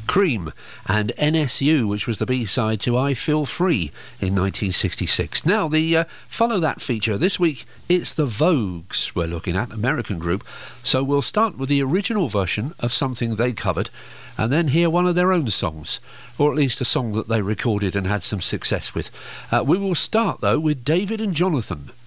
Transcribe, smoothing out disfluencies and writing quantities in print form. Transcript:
Cream and NSU, which was the B-side to I Feel Free in 1966. Now, follow that feature. This week, it's the Vogues we're looking at, American group. So we'll start with the original version of something they covered and then hear one of their own songs, or at least a song that they recorded and had some success with. We will start, though, with David and Jonathan.